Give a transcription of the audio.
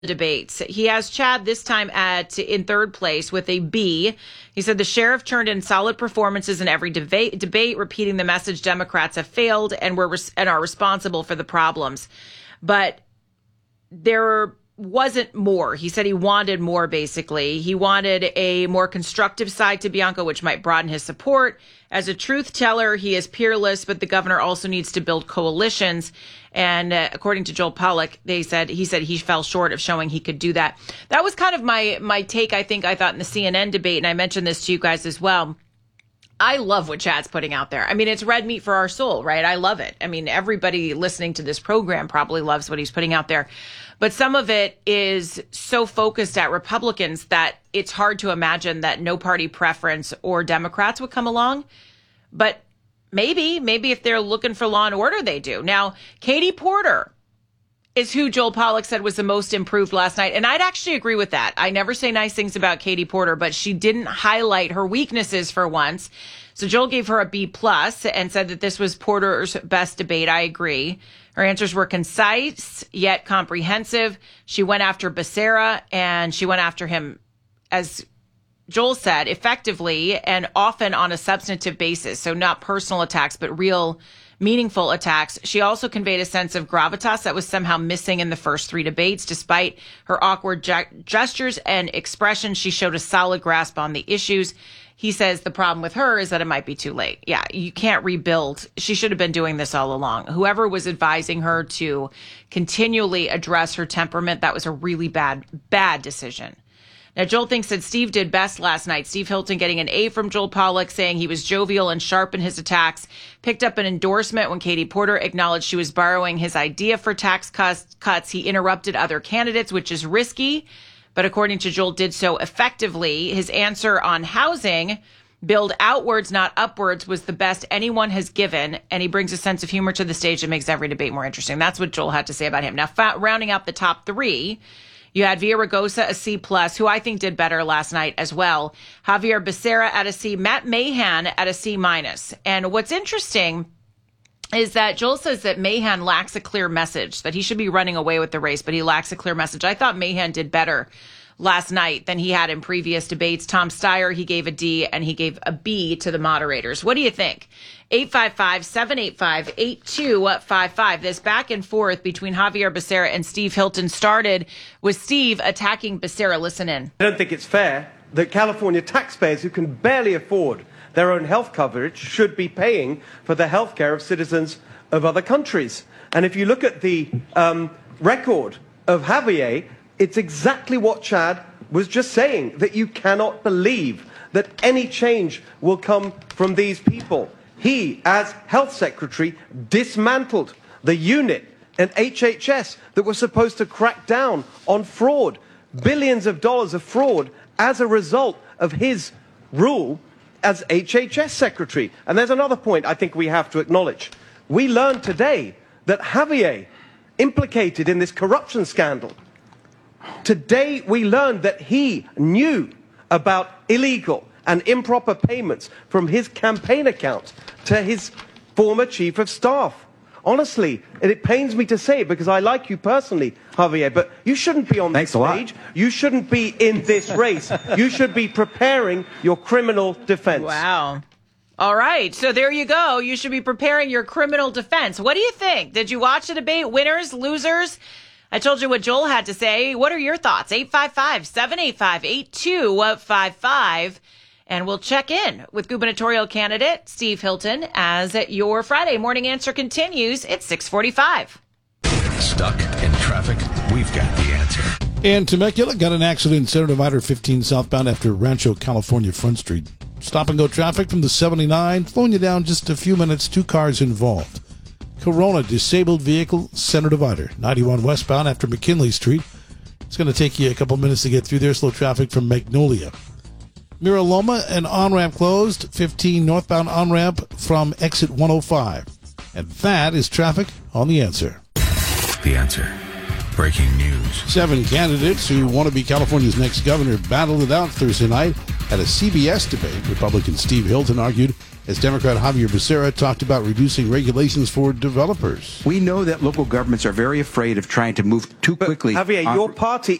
debates. He has Chad this time in third place with a B. He said the sheriff turned in solid performances in every debate, repeating the message Democrats have failed and are responsible for the problems. But there wasn't more. He said he wanted more, basically. He wanted a more constructive side to Bianco, which might broaden his support. As a truth teller, he is peerless, but the governor also needs to build coalitions. And according to Joel Pollak, he said he fell short of showing he could do that. That was kind of my take, I thought in the CNN debate, and I mentioned this to you guys as well. I love what Chad's putting out there. I mean, it's red meat for our soul, right? I love it. I mean, everybody listening to this program probably loves what he's putting out there. But some of it is so focused at Republicans that it's hard to imagine that no party preference or Democrats would come along. But maybe if they're looking for law and order, they do. Now, Katie Porter is who Joel Pollak said was the most improved last night. And I'd actually agree with that. I never say nice things about Katie Porter, but she didn't highlight her weaknesses for once. So Joel gave her a B+ and said that this was Porter's best debate. I agree. Her answers were concise, yet comprehensive. She went after Becerra, and she went after him, as Joel said, effectively and often on a substantive basis. So not personal attacks, but real meaningful attacks. She also conveyed a sense of gravitas that was somehow missing in the first three debates. Despite her awkward gestures and expressions, she showed a solid grasp on the issues. He says the problem with her is that it might be too late. Yeah, you can't rebuild. She should have been doing this all along. Whoever was advising her to continually address her temperament, that was a really bad decision. Now, Joel thinks that Steve did best last night. Steve Hilton getting an A from Joel Pollak, saying he was jovial and sharp in his attacks. Picked up an endorsement when Katie Porter acknowledged she was borrowing his idea for tax cuts. He interrupted other candidates, which is risky, but according to Joel, did so effectively. His answer on housing, build outwards, not upwards, was the best anyone has given, and he brings a sense of humor to the stage that makes every debate more interesting. That's what Joel had to say about him. Now, rounding out the top three, you had Villaraigosa, a C+, who I think did better last night as well. Javier Becerra at a C, Matt Mahan at a C-. And what's interesting is that Joel says that Mahan lacks a clear message, that he should be running away with the race, but he lacks a clear message. I thought Mahan did better last night than he had in previous debates. Tom Steyer, he gave a D, and he gave a B to the moderators. What do you think? 855-785-8255. This back and forth between Javier Becerra and Steve Hilton started with Steve attacking Becerra. Listen in. I don't think it's fair that California taxpayers who can barely afford their own health coverage should be paying for the health care of citizens of other countries. And if you look at the record of Javier, it's exactly what Chad was just saying, that you cannot believe that any change will come from these people. He, as health secretary, dismantled the unit and HHS that was supposed to crack down on fraud. Billions of dollars of fraud as a result of his rule as HHS secretary. And there's another point I think we have to acknowledge. We learned today that Javier, implicated in this corruption scandal, today we learned that he knew about illegal and improper payments from his campaign account to his former chief of staff. Honestly, and it pains me to say it because I like you personally, Javier, but you shouldn't be on this stage. You shouldn't be in this race. You should be preparing your criminal defense. Wow. All right. So there you go. You should be preparing your criminal defense. What do you think? Did you watch the debate? Winners, losers? I told you what Joel had to say. What are your thoughts? 855-785-8255. And we'll check in with gubernatorial candidate Steve Hilton as your Friday morning answer continues at 6:45. Stuck in traffic? We've got the answer. In Temecula, got an accident in Center Divider 15 southbound after Rancho, California, Front Street. Stop and go traffic from the 79, slowing you down just a few minutes, 2 cars involved. Corona, disabled vehicle, Center Divider, 91 westbound after McKinley Street. It's going to take you a couple minutes to get through there. Slow traffic from Magnolia. Mira Loma, an on-ramp closed, 15 northbound on-ramp from exit 105. And that is traffic on The Answer. The Answer. Breaking news. 7 candidates who want to be California's next governor battled it out Thursday night At a CBS debate, Republican Steve Hilton argued as Democrat Javier Becerra talked about reducing regulations for developers. We know that local governments are very afraid of trying to move too quickly. Javier, your party